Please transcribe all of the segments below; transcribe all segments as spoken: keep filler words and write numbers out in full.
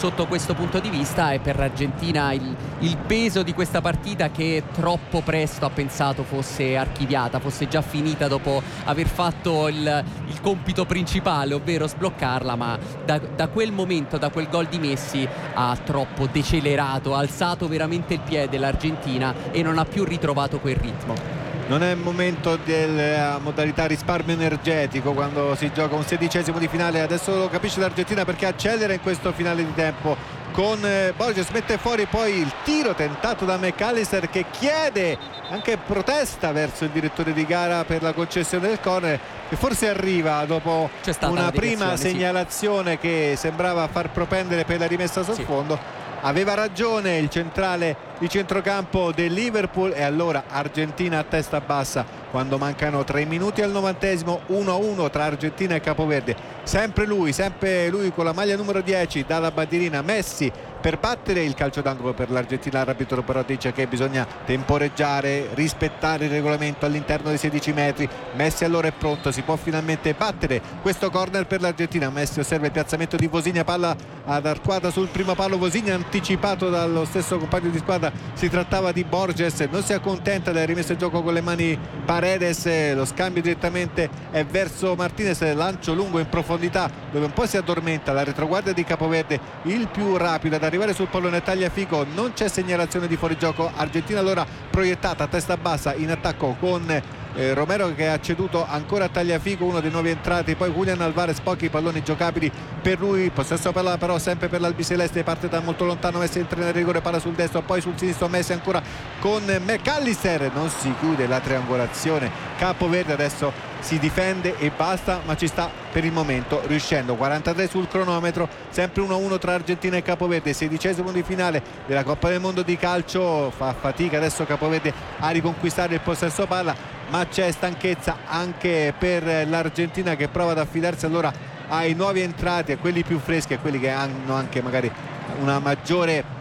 sotto questo punto di vista è per l'Argentina il, il peso di questa partita, che troppo presto ha pensato fosse archiviata, fosse già finita dopo aver fatto il, il compito principale, ovvero sbloccarla, ma da, da quel momento, da quel gol di Messi, ha troppo decelerato, ha alzato veramente il piede l'Argentina e non ha più ritrovato quel ritmo. Non è il momento della modalità risparmio energetico quando si gioca un sedicesimo di finale. Adesso lo capisce l'Argentina perché accelera in questo finale di tempo con eh, Borges, mette fuori poi il tiro tentato da McAllister, che chiede, anche protesta verso il direttore di gara per la concessione del corner, che forse arriva dopo una prima segnalazione, sì, che sembrava far propendere per la rimessa sul sì. fondo. Aveva ragione il centrale di centrocampo del Liverpool, e allora Argentina a testa bassa quando mancano tre minuti al novantesimo, uno a uno tra Argentina e Capoverde. Sempre lui, sempre lui con la maglia numero dieci dalla bandierina, Messi, per battere il calcio d'angolo per l'Argentina. L'arbitro però dice che bisogna temporeggiare, rispettare il regolamento all'interno dei sedici metri. Messi allora è pronto, si può finalmente battere questo corner per l'Argentina. Messi osserva il piazzamento di Vosinha, palla ad arcuata sul primo palo, Vosinha anticipato dallo stesso compagno di squadra, si trattava di Borges, non si accontenta della rimessa in gioco con le mani Paredes, lo scambio direttamente è verso Martinez, lancio lungo in profondità dove un po' si addormenta la retroguardia di Capoverde, il più rapido ad arrivare sul pallone Tagliafico, non c'è segnalazione di fuorigioco. Argentina allora proiettata a testa bassa in attacco con Eh, Romero che ha ceduto ancora a Tagliafico, uno dei nuovi entrati, poi Julian Alvarez, pochi palloni giocabili per lui, possesso palla però sempre per l'albiceleste, parte da molto lontano, Messi entra nel rigore, palla sul destro, poi sul sinistro Messi ancora con McAllister, non si chiude la triangolazione. Capoverde adesso si difende e basta, ma ci sta per il momento riuscendo. Quarantatré sul cronometro, sempre uno a uno tra Argentina e Capoverde, sedicesimo di finale della Coppa del Mondo di calcio. Fa fatica adesso Capoverde a riconquistare il possesso palla, ma c'è stanchezza anche per l'Argentina, che prova ad affidarsi allora ai nuovi entrati, a quelli più freschi, a quelli che hanno anche magari una maggiore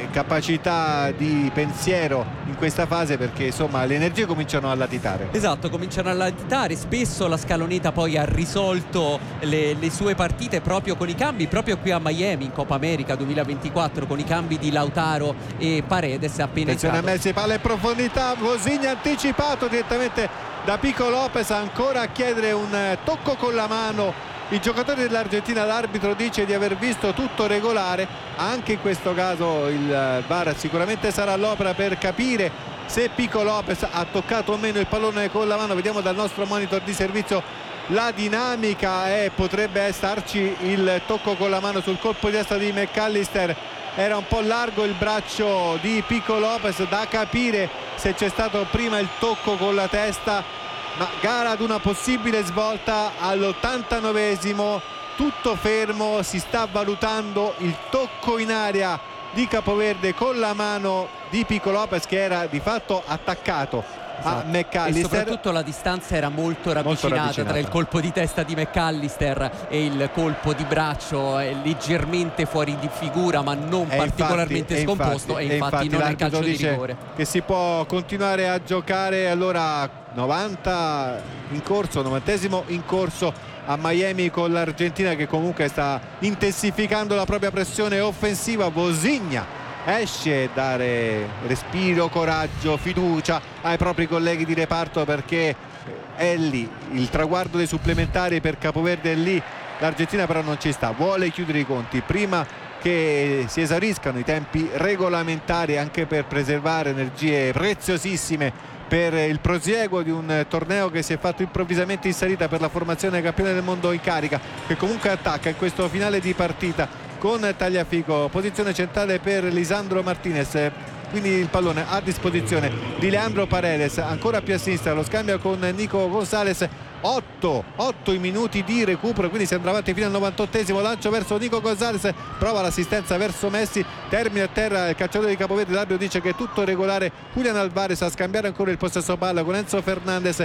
capacità di pensiero in questa fase, perché insomma le energie cominciano a latitare. Esatto, cominciano a latitare. Spesso la scaloneta poi ha risolto le, le sue partite proprio con i cambi, proprio qui a Miami in Coppa America duemilaventiquattro, con i cambi di Lautaro e Paredes appena entrato. Attenzione a Messi, palla in profondità, Vosinha anticipato direttamente da Pico Lopez, ancora a chiedere un tocco con la mano i giocatori dell'Argentina. L'arbitro dice di aver visto tutto regolare, anche in questo caso il V A R sicuramente sarà all'opera per capire se Pico Lopez ha toccato o meno il pallone con la mano. Vediamo dal nostro monitor di servizio la dinamica e potrebbe esserci il tocco con la mano sul colpo di testa di McAllister. Era un po' largo il braccio di Pico Lopez, da capire se c'è stato prima il tocco con la testa. Ma gara ad una possibile svolta all'ottantanovesimo, tutto fermo, si sta valutando il tocco in area di Capoverde con la mano di Pico Lopez, che era di fatto attaccato a McAllister, e soprattutto la distanza era molto ravvicinata, molto ravvicinata tra il colpo di testa di McAllister e il colpo di braccio, è leggermente fuori di figura ma non e particolarmente infatti, scomposto e infatti, e infatti, e infatti non è calcio di rigore, che si può continuare a giocare. Allora novanta in corso, novantesimo in corso a Miami, con l'Argentina che comunque sta intensificando la propria pressione offensiva. Vosinha esce, dare respiro, coraggio, fiducia ai propri colleghi di reparto, perché è lì il traguardo dei supplementari per Capoverde, è lì. L'Argentina però non ci sta, vuole chiudere i conti prima che si esauriscano i tempi regolamentari, anche per preservare energie preziosissime per il prosieguo di un torneo che si è fatto improvvisamente in salita per la formazione campione del mondo in carica, che comunque attacca in questo finale di partita con Tagliafico, posizione centrale per Lisandro Martinez, quindi il pallone a disposizione di Leandro Paredes, ancora più a sinistra lo scambio con Nico Gonzalez. otto i minuti di recupero, quindi si andrà avanti fino al novantottesimo. Lancio verso Nico Gonzalez, prova l'assistenza verso Messi, termina a terra il calciatore di Capoverde, l'arbitro dice che è tutto regolare. Julian Alvarez a scambiare ancora il possesso palla con Enzo Fernandez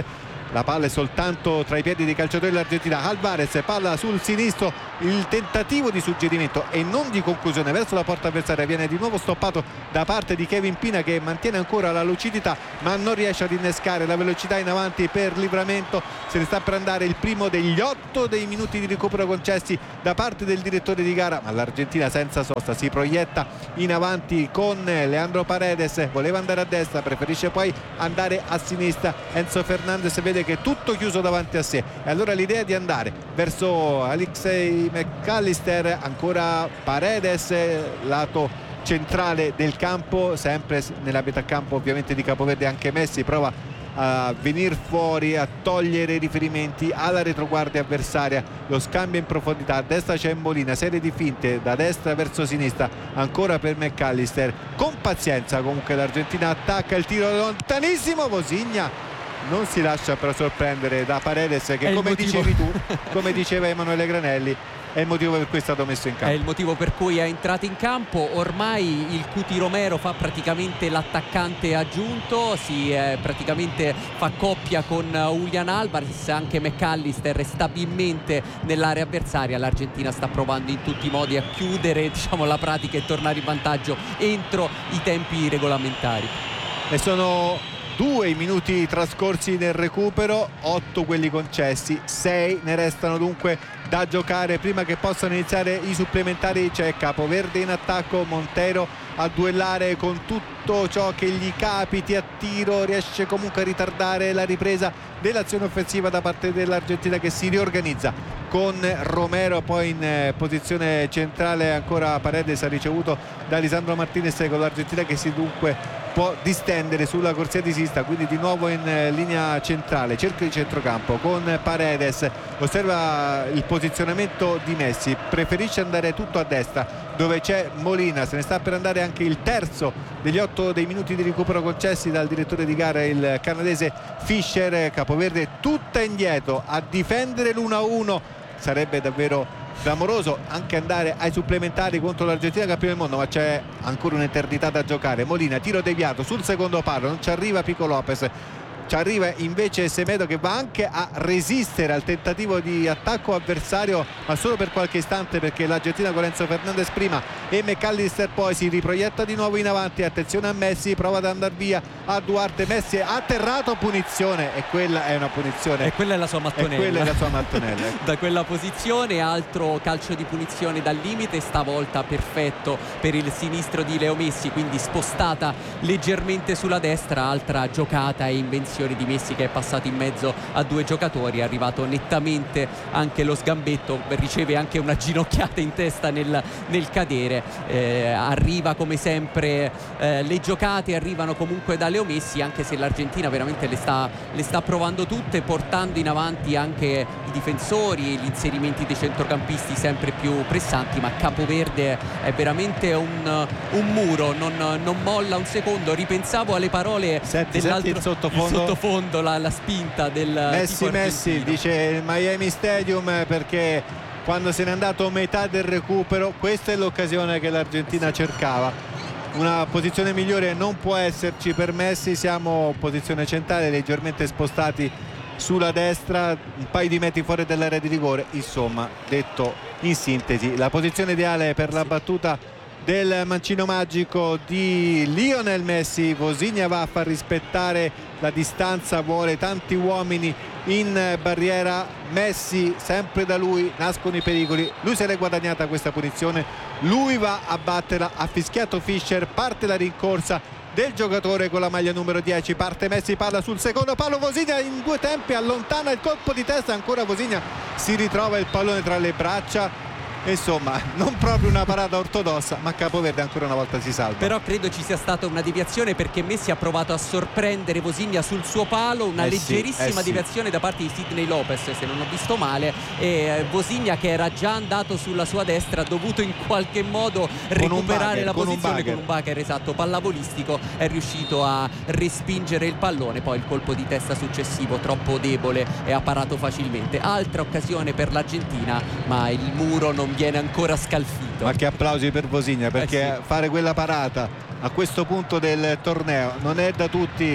la palla è soltanto tra i piedi dei calciatori dell'Argentina. Alvarez, palla sul sinistro, il tentativo di suggerimento e non di conclusione verso la porta avversaria viene di nuovo stoppato da parte di Kevin Pina, che mantiene ancora la lucidità ma non riesce ad innescare la velocità in avanti per Livramento. Se ne sta per andare il primo degli otto dei minuti di recupero concessi da parte del direttore di gara, ma l'Argentina senza sosta si proietta in avanti con Leandro Paredes. Voleva andare a destra, preferisce poi andare a sinistra. Enzo Fernandez vede che è tutto chiuso davanti a sé e allora l'idea di andare verso Alexei McAllister, ancora Paredes lato centrale del campo, sempre nella metà campo ovviamente di Capoverde. Anche Messi prova a venire fuori, a togliere i riferimenti alla retroguardia avversaria. Lo scambio in profondità, a destra c'è Molina, serie di finte da destra verso sinistra ancora per McAllister. Con pazienza comunque l'Argentina attacca, il tiro lontanissimo, Vozinha non si lascia però sorprendere da Paredes, che come dicevi tu, come diceva Emanuele Granelli, è il motivo per cui è stato messo in campo. È il motivo per cui è entrato in campo. Ormai il Cuti Romero fa praticamente l'attaccante aggiunto, si eh, praticamente fa coppia con Julian Alvarez. Anche McAllister è stabilmente nell'area avversaria. L'Argentina sta provando in tutti i modi a chiudere, diciamo, la pratica e tornare in vantaggio entro i tempi regolamentari. E sono due i minuti trascorsi nel recupero, otto quelli concessi, sei ne restano dunque da giocare prima che possano iniziare i supplementari. C'è Capoverde in attacco, Montero a duellare con tutto ciò che gli capiti a tiro, riesce comunque a ritardare la ripresa dell'azione offensiva da parte dell'Argentina, che si riorganizza con Romero poi in posizione centrale. Ancora Paredes ha ricevuto da Lisandro Martinez, con l'Argentina che si dunque può distendere sulla corsia di sinistra, quindi di nuovo in linea centrale, cerca di centrocampo con Paredes. Osserva il posizionamento di Messi, preferisce andare tutto a destra dove c'è Molina. Se ne sta per andare anche il terzo degli otto dei minuti di recupero concessi dal direttore di gara, il canadese Fischer. Capoverde tutta indietro a difendere l'uno a uno, sarebbe davvero clamoroso anche andare ai supplementari contro l'Argentina campione del mondo, ma c'è ancora un'eternità da giocare. Molina, tiro deviato sul secondo palo, non ci arriva Pico Lopez, ci arriva invece Semedo, che va anche a resistere al tentativo di attacco avversario, ma solo per qualche istante, perché l'Argentina con Enzo Fernandez prima e McAllister poi si riproietta di nuovo in avanti. Attenzione a Messi, prova ad andare via a Duarte, Messi atterrato, punizione, e quella è una punizione, e quella è la sua mattonella, e quella è la sua mattonella. Da quella posizione, altro calcio di punizione dal limite, stavolta perfetto per il sinistro di Leo Messi, quindi spostata leggermente sulla destra. Altra giocata e invenzione di Messi, che è passato in mezzo a due giocatori, è arrivato nettamente anche lo sgambetto, riceve anche una ginocchiata in testa nel, nel cadere. Eh, arriva come sempre, eh, le giocate arrivano comunque da Leo Messi, anche se l'Argentina veramente le sta, le sta provando tutte, portando in avanti anche i difensori, gli inserimenti dei centrocampisti sempre più pressanti, ma Capoverde è veramente un, un muro, non, non molla un secondo. Ripensavo alle parole senti, dell'altro senti il sottofondo, sottofondo la, la spinta del Messi. Messi dice il Miami Stadium, perché quando se n'è andato metà del recupero, questa è l'occasione che l'Argentina cercava. Una posizione migliore non può esserci per Messi, siamo posizione centrale, leggermente spostati sulla destra, un paio di metri fuori dall'area di rigore. Insomma, detto in sintesi, la posizione ideale per la battuta del mancino magico di Lionel Messi. Vozinha va a far rispettare la distanza, vuole tanti uomini in barriera. Messi, sempre da lui nascono i pericoli, lui se l'è guadagnata questa punizione, lui va a batterla. Ha fischiato Fischer, parte la rincorsa del giocatore con la maglia numero dieci, parte Messi, palla sul secondo palo, Vozinha in due tempi allontana il colpo di testa, ancora Vozinha si ritrova il pallone tra le braccia. Insomma, non proprio una parata ortodossa, ma Capoverde ancora una volta si salva. Però credo ci sia stata una deviazione, perché Messi ha provato a sorprendere Vozinha sul suo palo, una eh leggerissima sì, eh deviazione sì. da parte di Sidney Lopez, se non ho visto male, e Vozinha, che era già andato sulla sua destra, ha dovuto in qualche modo recuperare bagger, la con posizione un con un bagger, esatto, pallavolistico, è riuscito a respingere il pallone, poi il colpo di testa successivo troppo debole e ha parato facilmente. Altra occasione per l'Argentina, ma il muro non viene ancora scalfito. Ma che applausi per Vozinha, perché eh sì. fare quella parata a questo punto del torneo non è da tutti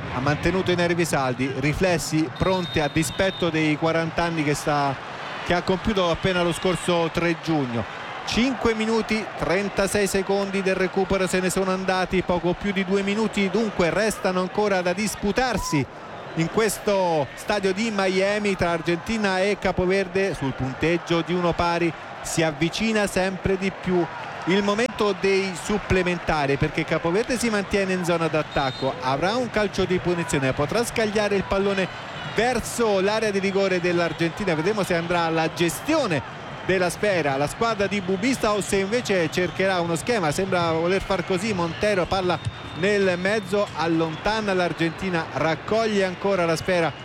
ha mantenuto i nervi saldi, riflessi pronti a dispetto dei quaranta anni che, sta, che ha compiuto appena lo scorso tre giugno. cinque minuti trentasei secondi del recupero se ne sono andati, poco più di due minuti dunque restano ancora da disputarsi in questo stadio di Miami tra Argentina e Capoverde. Sul punteggio di uno pari si avvicina sempre di più il momento dei supplementari, perché Capoverde si mantiene in zona d'attacco, avrà un calcio di punizione, potrà scagliare il pallone verso l'area di rigore dell'Argentina. Vedremo se andrà alla gestione della sfera la squadra di Bubista o se invece cercherà uno schema. Sembra voler far così. Montero palla nel mezzo, allontana l'Argentina, raccoglie ancora la sfera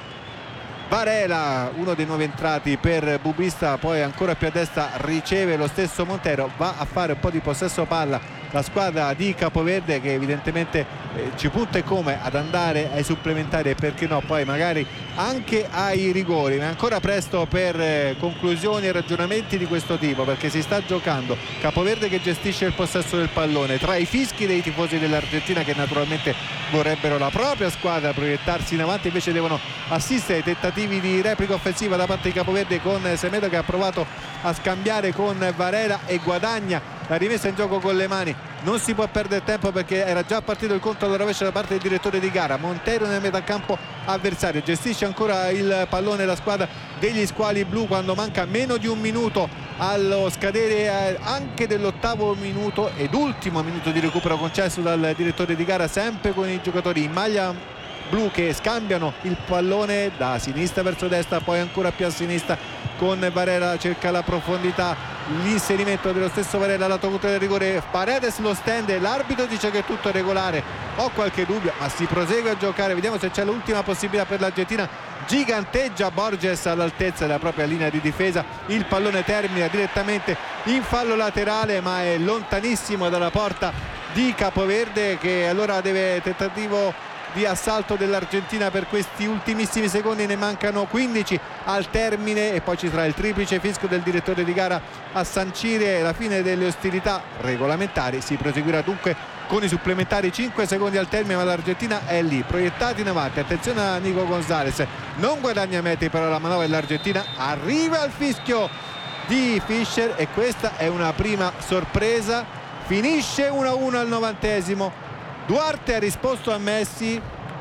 Varela, uno dei nuovi entrati per Bubista, poi ancora più a destra riceve lo stesso Montero, va a fare un po' di possesso palla la squadra di Capoverde, che evidentemente eh, ci punta e come ad andare ai supplementari e perché no poi magari anche ai rigori, ma è ancora presto per eh, conclusioni e ragionamenti di questo tipo, perché si sta giocando. Capoverde che gestisce il possesso del pallone tra i fischi dei tifosi dell'Argentina, che naturalmente vorrebbero la propria squadra proiettarsi in avanti, invece devono assistere ai tentativi di replica offensiva da parte di Capoverde, con Semedo che ha provato a scambiare con Varela e guadagna la rimessa in gioco con le mani. Non si può perdere tempo perché era già partito il conto alla rovescia da parte del direttore di gara. Montero nel metacampo avversario, gestisce ancora il pallone la squadra degli squali blu quando manca meno di un minuto allo scadere anche dell'ottavo minuto ed ultimo minuto di recupero concesso dal direttore di gara, sempre con i giocatori in maglia blu che scambiano il pallone da sinistra verso destra, poi ancora più a sinistra con Varela, cerca la profondità, l'inserimento dello stesso Varela lato punto del rigore. Paredes lo stende, l'arbitro dice che è tutto regolare, ho qualche dubbio ma si prosegue a giocare. Vediamo se c'è l'ultima possibilità per l'Argentina. Giganteggia Borges all'altezza della propria linea di difesa, il pallone termina direttamente in fallo laterale ma è lontanissimo dalla porta di Capoverde, che allora deve tentativo di assalto dell'Argentina per questi ultimissimi secondi, ne mancano quindici al termine e poi ci sarà il triplice fischio del direttore di gara a sancire la fine delle ostilità regolamentari. Si proseguirà dunque con i supplementari, cinque secondi al termine ma l'Argentina è lì, proiettati in avanti. Attenzione a Nico Gonzalez, non guadagna metri però la manovra dell'Argentina, arriva al fischio di Fischer e questa è una prima sorpresa. Finisce uno a uno al novantesimo. Duarte ha risposto a Messi.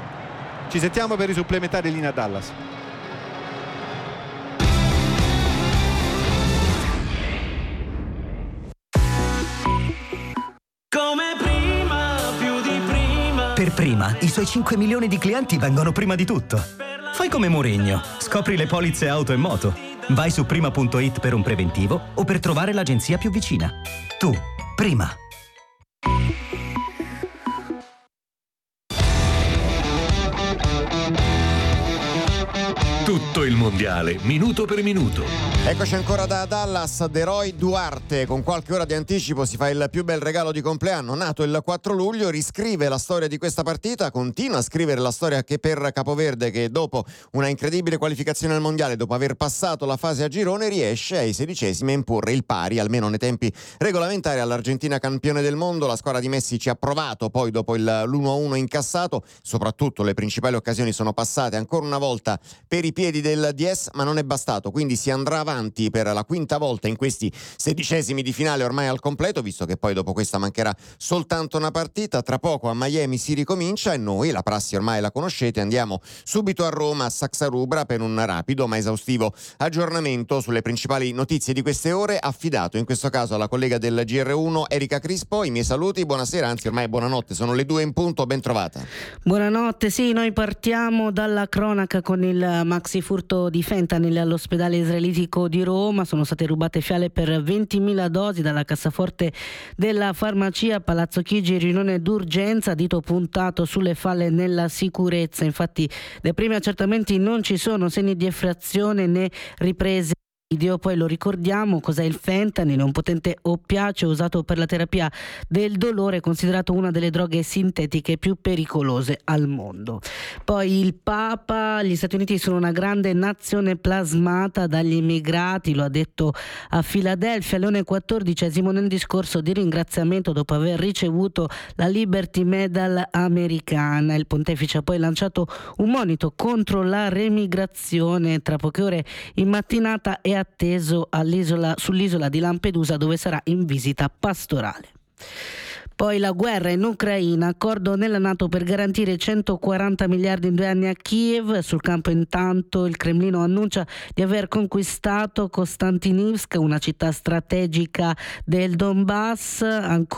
Ci sentiamo per i supplementari in linea Dallas. Come prima, più di prima. Per Prima, i suoi cinque milioni di clienti vengono prima di tutto. Fai come Mourinho, scopri le polizze auto e moto. Vai su prima punto it per un preventivo o per trovare l'agenzia più vicina. Tu, Prima. Tutto il mondiale, minuto per minuto. Eccoci ancora da Dallas. De Roy Duarte con qualche ora di anticipo si fa il più bel regalo di compleanno. Nato il quattro luglio, riscrive la storia di questa partita, continua a scrivere la storia che per Capoverde, che dopo una incredibile qualificazione al mondiale, dopo aver passato la fase a girone, riesce ai sedicesimi a imporre il pari, almeno nei tempi regolamentari, all'Argentina campione del mondo. La squadra di Messi ci ha provato poi dopo il, l'uno a uno incassato, soprattutto le principali occasioni sono passate ancora una volta per i piedi del D S, ma non è bastato, quindi si andrà avanti per la quinta volta in questi sedicesimi di finale ormai al completo, visto che poi dopo questa mancherà soltanto una partita. Tra poco a Miami si ricomincia e noi, la prassi ormai la conoscete, andiamo subito a Roma, a Saxa Rubra, per un rapido ma esaustivo aggiornamento sulle principali notizie di queste ore, affidato in questo caso alla collega del G R uno Erika Crispo. I miei saluti, buonasera, anzi ormai buonanotte, sono le due in punto, ben trovata. Buonanotte, sì, noi partiamo dalla cronaca con il maxi furto di fentanyl all'ospedale israelitico di Roma. Sono state rubate fiale per ventimila dosi dalla cassaforte della farmacia Palazzo Chigi, riunione d'urgenza, dito puntato sulle falle nella sicurezza. Infatti dai primi accertamenti non ci sono segni di effrazione né riprese Poi lo ricordiamo, cos'è il fentanyl? È un potente oppiaceo usato per la terapia del dolore, considerato una delle droghe sintetiche più pericolose al mondo. Poi il Papa: gli Stati Uniti sono una grande nazione plasmata dagli immigrati, lo ha detto a Filadelfia. Leone quattordicesimo nel discorso di ringraziamento dopo aver ricevuto la Liberty Medal americana. Il pontefice ha poi lanciato un monito contro la remigrazione. Tra poche ore in mattinata è atteso all'isola, sull'isola di Lampedusa, dove sarà in visita pastorale. Poi la guerra in Ucraina, accordo nella NATO per garantire centoquaranta miliardi in due anni a Kiev. Sul campo intanto il Cremlino annuncia di aver conquistato Kostantinivsk, una città strategica del Donbass. Ancora